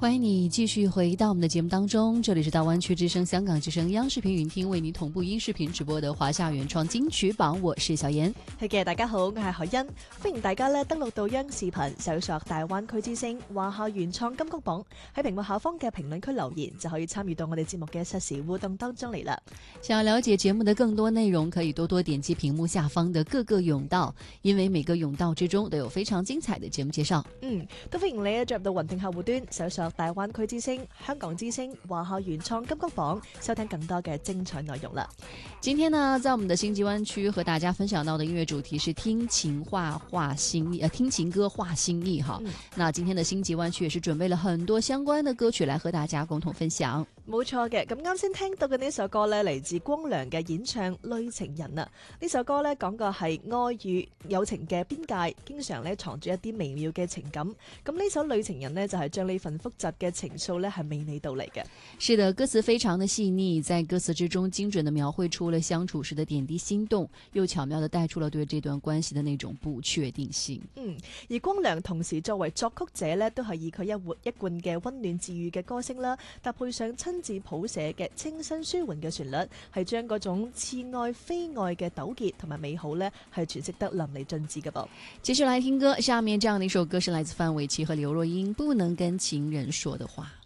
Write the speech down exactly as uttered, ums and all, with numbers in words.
欢迎你继续回到我们的節目當中，這裡是大灣區之聲、香港之聲、央視頻雲聽為你同步音視頻直播的華夏原創金曲榜，我是小妍。 係嘅，大家好，我係海欣，歡迎大家咧登錄到央視頻，搜索大灣區之聲、華夏原創金曲榜，喺屏幕下方嘅評論區留言就可以參與到我哋節目嘅實時互動當中嚟啦。 想要了解節目的更多內容，可以多多點擊屏幕下方的各個甬道，因為每個甬道之中都有非常精彩的節目介紹。 嗯，都歡迎你咧進入到雲聽客戶端，搜索大灣區之聲、香港之聲、華夏原創金曲榜，收聽更多嘅精彩內容啦。 今天呢，在我們的星際灣區和大家分享到的音樂主題是聽情話畫心意，呃，聽情歌畫心意哈。嗯、那今天的星際灣區也是準備了很多相關的歌曲來和大家共同分享。 冇錯嘅，咁啱先聽到嘅呢首歌呢，嚟自光良嘅演唱《淚情人》啊。呢首歌呢，講嘅係愛與友情嘅邊界，經常呢藏住一啲微妙嘅情感。咁呢首《淚情人》呢，就係將呢份複雜嘅情愫呢係娓娓道嚟嘅。 是的，歌詞非常的細膩，在歌詞之中精準的描繪出了相處時的點滴心動，又巧妙的帶出了對這段關係的那種不確定性。 嗯，而光良同時作為作曲者呢，都係以佢一活一貫嘅溫暖治愈嘅歌聲啦，搭配上親自譜寫嘅清新舒緩嘅旋律，係將嗰種似愛非愛嘅糾結同埋美好呢，係詮釋得淋漓盡致嘅噃。 繼續來聽歌，下面這樣的一首歌是來自范瑋琪和劉若英，《不能跟情人說的話》。